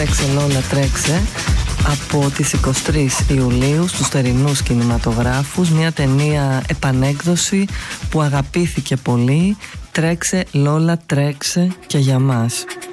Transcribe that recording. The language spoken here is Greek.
Τρέξε Λόλα τρέξε από τις 23 Ιουλίου στους θερινούς κινηματογράφους. Μια ταινία επανέκδοση που αγαπήθηκε πολύ. Τρέξε Λόλα τρέξε και για μας.